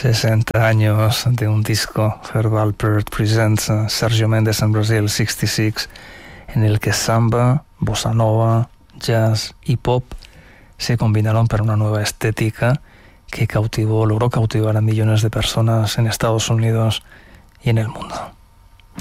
60 años de un disco, Herb Alpert presents Sergio Mendes en Brasil 66, en el que samba, bossa nova, jazz y pop se combinaron para una nueva estética que logró cautivar a millones de personas en Estados Unidos y en el mundo.